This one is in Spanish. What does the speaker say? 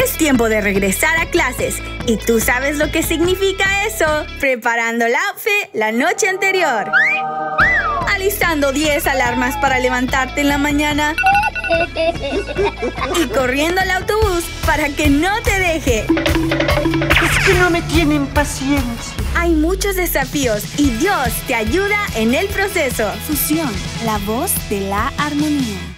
Es tiempo de regresar a clases. ¿Y tú sabes lo que significa eso? Preparando el outfit la noche anterior. Alistando 10 alarmas para levantarte en la mañana. Y corriendo al autobús para que no te deje. Es que no me tienen paciencia. Hay muchos desafíos y Dios te ayuda en el proceso. Fusión, la voz de la armonía.